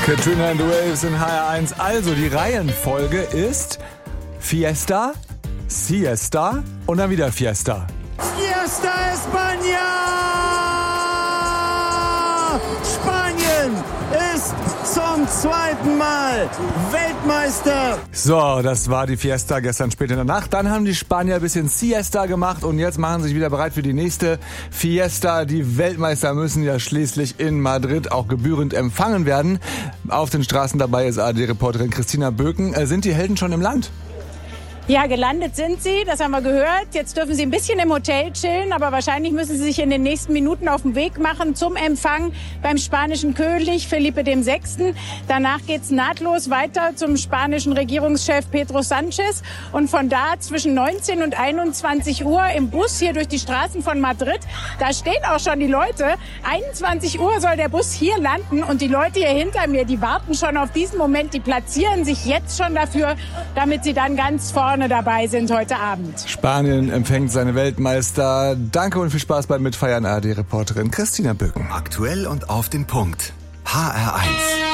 Katrina and the Waves in HR1. Also, die Reihenfolge ist Fiesta, Siesta und dann wieder Fiesta. Fiesta España! Spanien ist zum zweiten Mal Weltmeister. So, das war die Fiesta gestern spät in der Nacht. Dann haben die Spanier ein bisschen Siesta gemacht und jetzt machen sie sich wieder bereit für die nächste Fiesta. Die Weltmeister müssen ja schließlich in Madrid auch gebührend empfangen werden. Auf den Straßen dabei ist ARD-Reporterin Christina Böken. Sind die Helden schon im Land? Ja, gelandet sind sie, das haben wir gehört. Jetzt dürfen sie ein bisschen im Hotel chillen, aber wahrscheinlich müssen sie sich in den nächsten Minuten auf den Weg machen zum Empfang beim spanischen König Felipe VI. Danach geht's nahtlos weiter zum spanischen Regierungschef Pedro Sánchez und von da zwischen 19 und 21 Uhr im Bus hier durch die Straßen von Madrid. Da stehen auch schon die Leute. 21 Uhr soll der Bus hier landen und die Leute hier hinter mir, die warten schon auf diesen Moment, die platzieren sich jetzt schon dafür, damit sie dann ganz vorne dabei sind heute Abend. Spanien empfängt seine Weltmeister. Danke und viel Spaß beim Mitfeiern, ARD-Reporterin Christina Böken. Aktuell und auf den Punkt. HR1.